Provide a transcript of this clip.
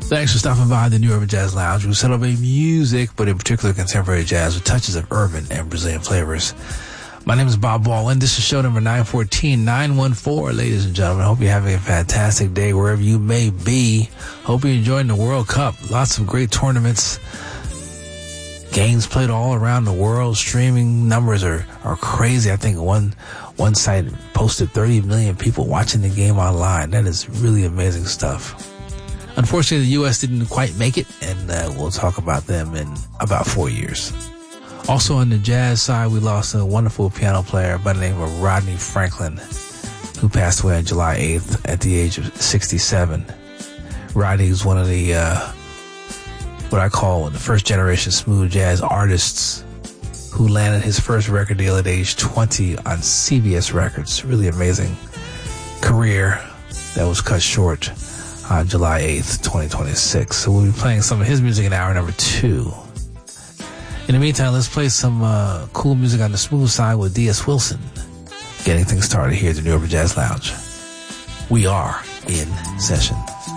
Thanks for stopping by the New Urban Jazz Lounge. We celebrate music, but in particular contemporary jazz with touches of urban and Brazilian flavors. My name is Bob Baldwin. This is show number 914, ladies and gentlemen. Hope you're having a fantastic day wherever you may be. Hope you're enjoying the World Cup. Lots of great tournaments. Games played all around the world. Streaming numbers are crazy. I think one site posted 30 million people watching the game online. That is really amazing stuff. Unfortunately, the U.S. didn't quite make it, and we'll talk about them in about 4 years. Also on the jazz side, we lost a wonderful piano player by the name of Rodney Franklin, who passed away on July 8th at the age of 67. Rodney is one of the, what I call the first generation smooth jazz artists who landed his first record deal at age 20 on CBS Records. Really amazing career that was cut short on July 8th, 2026. So we'll be playing some of his music in hour number 2. In the meantime, let's play some cool music on the smooth side with D.S. Wilson. Getting things started here at the New Urban Jazz Lounge. We are in session.